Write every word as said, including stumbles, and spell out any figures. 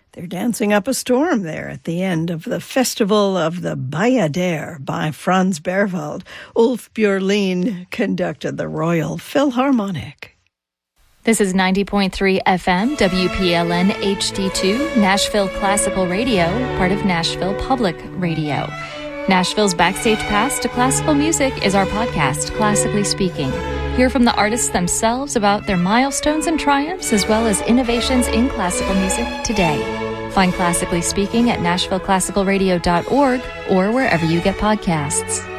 They're dancing up a storm there at the end of the Festival of the Bayadere by Franz Berwald. Ulf Björlin conducted the Royal Philharmonic. This is ninety point three F M, W P L N H D two, Nashville Classical Radio, part of Nashville Public Radio. Nashville's backstage pass to classical music is our podcast, Classically Speaking. Hear from the artists themselves about their milestones and triumphs, as well as innovations in classical music today. Find Classically Speaking at nashville classical radio dot org or wherever you get podcasts.